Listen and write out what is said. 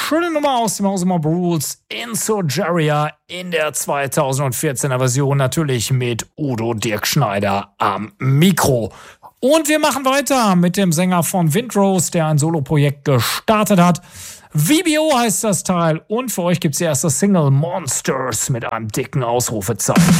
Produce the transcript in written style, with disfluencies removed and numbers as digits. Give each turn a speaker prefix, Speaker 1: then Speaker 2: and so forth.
Speaker 1: schöne Nummer aus dem Hause Mob Rules, In Surgeria, in der 2014er Version, natürlich mit Udo Dirkschneider am Mikro. Und wir machen weiter mit dem Sänger von Windrose, der ein Soloprojekt gestartet hat. VBO heißt das Teil und für euch gibt's die erste Single Monsters mit einem dicken Ausrufezeichen.